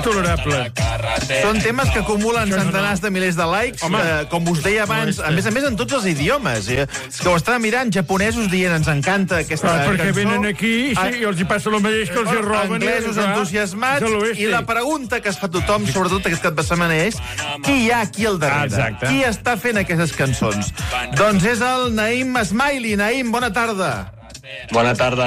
Tolerable. Són temes que acumulen centenars de milers de likes, com us deia abans, a més en tots els idiomes. És que ho estava mirant, japonesos dient ens encanta aquesta cançó. Perquè venen aquí i els hi passa el mateix que els hi roben. Anglesos entusiasmats, i la pregunta que es fa tothom, sobretot aquest cap de setmana, és qui hi ha aquí al darrere? Exacte. Qui està fent aquestes cançons? Doncs és el Naim Smiley. Naim, bona tarda. Bona tarda.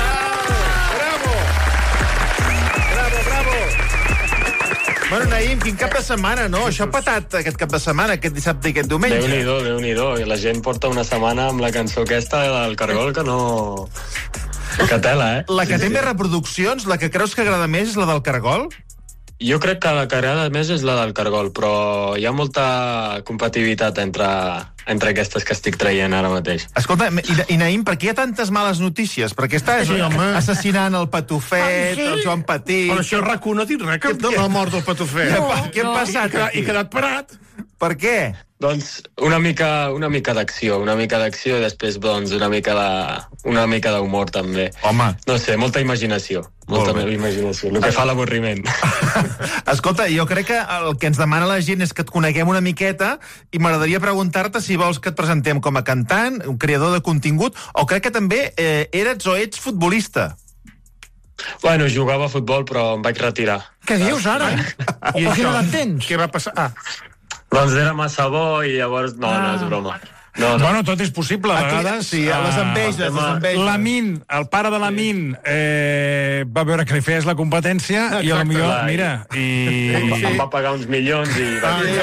Bueno, Naim, quin cap de setmana, no? Això ha patat aquest cap de setmana, aquest dissabte i aquest diumenge. Déu-n'hi-do. I la gent porta una setmana amb la cançó aquesta del Cargol que no... Que tela, eh? La que té més reproduccions, la que creus que agrada més, és la del Cargol? Jo crec que la que agrada més és la del Cargol, però hi ha molta compatibilitat entre aquestes que estic traient ara mateix. Escolta, i Naim, per què hi ha tantes males notícies? Perquè estàs assassinant el Patufet, el Joan Petit... Però això RAC1 no ha dit res, que la mort del Patufet. Què ha passat aquí? I quedat parat. Per què? Doncs una mica d'acció i després doncs una mica d'humor també. Home. No sé, molta imaginació. Molta imaginació, el que fa l'avorriment. Escolta, jo crec que el que ens demana la gent és que et coneguem una miqueta i m'agradaria preguntar-te si vols que et presentem com a cantant, un creador de contingut, o crec que també eres o ets futbolista. Bueno, jugava a futbol, però em vaig retirar. Què dius ara? I O que no això? l'entens? Què va passar? Doncs era massa bo i llavors... No, és broma. No. Bueno, tot és possible, a vegades. Sí, les enveges. L'Amin, el pare de l'Amin, va veure que li feies la competència i potser, mira, Em va pagar uns milions i...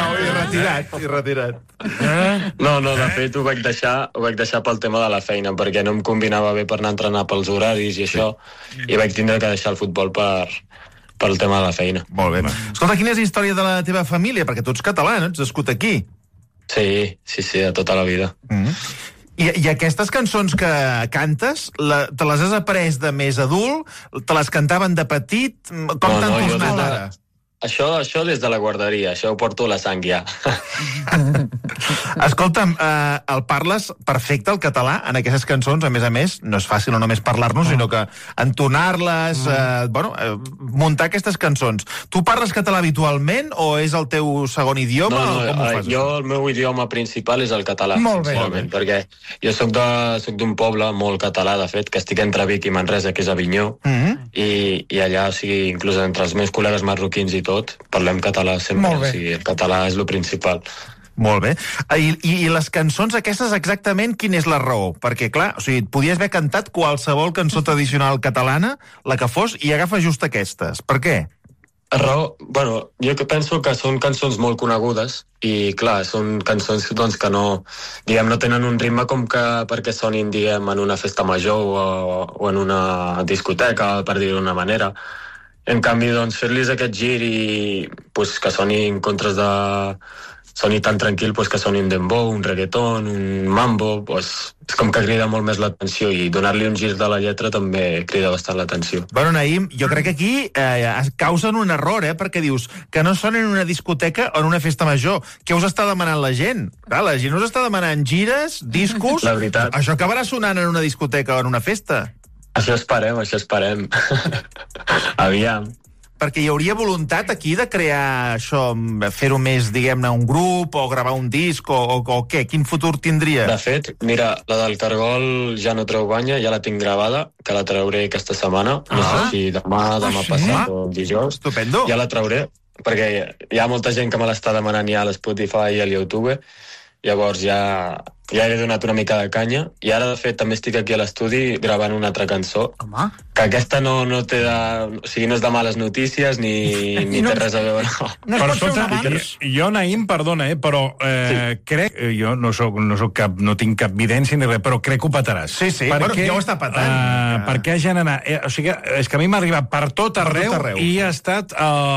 I retirat. No, de fet ho vaig deixar pel tema de la feina, perquè no em combinava bé per anar a entrenar pels horaris i això, i vaig tindre que deixar el futbol pel tema de la feina. Molt bé. Escolta, quina és la història de la teva família? Perquè tu ets català, no? Ets nascut aquí. Sí, de tota la vida. I aquestes cançons que cantes, te les has après de més adult? Te les cantaven de petit? Com t'han tornat ara? Això des de la guarderia, això ho porto a la sang ja. Escolta'm, el parles perfecte, el català, en aquestes cançons, a més, no és fàcil no només parlar-nos, sinó que entonar-les, muntar aquestes cançons. Tu parles català habitualment o és el teu segon idioma? Jo el meu idioma principal és el català. Molt bé. Perquè jo soc d'un poble molt català, de fet, que estic entre Vic i Manresa, que és Avinyó, i allà, o sigui, inclús entre els meus col·legues marroquins i tot, parlem català sempre, o sigui, el català és el principal. Molt bé. I les cançons aquestes, exactament, quina és la raó? Perquè, clar, o sigui, podies haver cantat qualsevol cançó tradicional catalana, la que fos, i agafa just aquestes. Per què? Raó? Bueno, jo que penso que són cançons molt conegudes i, clar, són cançons doncs, que no tenen un ritme com que perquè sonin, diguem, en una festa major o en una discoteca, per dir-ho d'una manera. En canvi, doncs, fer-los aquest gir i pues, que sonin contres de... Soni tan tranquil pues, que soni un dembow, un reggaeton, un mambo, pues, és com que crida molt més l'atenció i donar-li un gir de la lletra també crida bastant l'atenció. Bueno, Naim, jo crec que aquí causen un error, perquè dius que no sonen en una discoteca o en una festa major. Què us està demanant la gent? Clar, la gent us està demanant gires, discos... La veritat. Això acabarà sonant en una discoteca o en una festa. Això esperem. Aviam. Perquè hi hauria voluntat aquí de crear això, fer-ho més, diguem-ne, un grup, o gravar un disc, o què? Quin futur tindria? De fet, mira, la del Cargol ja no treu banya, ja la tinc gravada, que la trauré aquesta setmana. No sé si demà passat o dijous. Estupendo. Ja la trauré, perquè hi ha molta gent que me l'està demanant ja a l'Spotify i a YouTube, llavors ja he donat una mica de canya, i ara, de fet, també estic aquí a l'estudi gravant una altra cançó, que aquesta no té o sigui, no és de males notícies, ni té res a veure. Però escolta, jo, Naim, perdona, però crec, jo no tinc cap evidència ni res, però crec que ho petaràs. Sí, bueno, ja ho està petant. Perquè ha generat... O sigui, és que a mi m'ha arribat per tot arreu i ha estat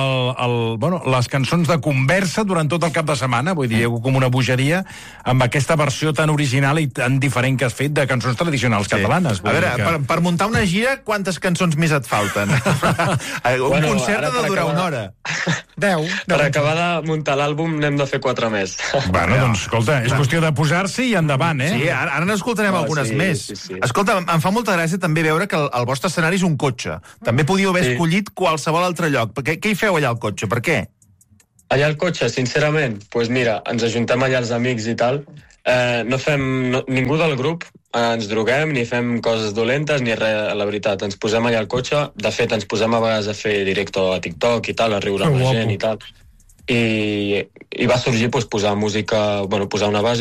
les cançons de conversa durant tot el cap de setmana, vull dir, com una bogeria, amb aquesta versió tan original i tan diferent que has fet de cançons tradicionals catalanes. A veure, per muntar una gira, quantes cançons més et falten? Un concert ha de durar una hora. Per acabar de muntar l'àlbum n'hem de fer 4 més. Bueno, doncs, escolta, és qüestió de posar-se i endavant, Sí, ara n'escoltarem algunes més. Sí. Escolta, em fa molta gràcia també veure que el vostre escenari és un cotxe. També podíeu haver escollit qualsevol altre lloc. Què hi feu allà al cotxe? Per què? Allà al cotxe, sincerament, doncs mira, ens ajuntem allà els amics i tal. No fem... ningú del grup ens droguem, ni fem coses dolentes, ni res, la veritat. Ens posem allà al cotxe. De fet, ens posem a vegades a fer directe a TikTok i tal, a riure amb la gent i tal. I va sorgir posar música, posar una base